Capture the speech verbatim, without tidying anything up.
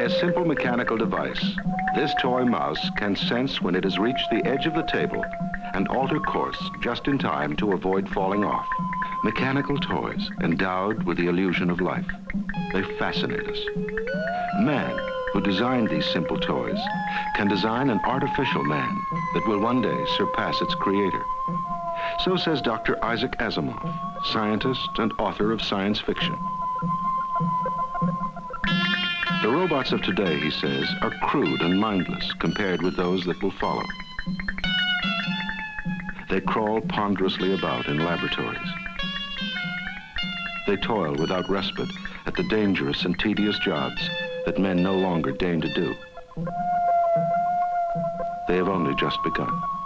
By a simple mechanical device, this toy mouse can sense when it has reached the edge of the table and alter course just in time to avoid falling off. Mechanical toys endowed with the illusion of life. They fascinate us. Man, who designed these simple toys, can design an artificial man that will one day surpass its creator. So says Doctor Isaac Asimov, scientist and author of science fiction. The robots of today, he says, are crude and mindless compared with those that will follow. They crawl ponderously about in laboratories. They toil without respite at the dangerous and tedious jobs that men no longer deign to do. They have only just begun.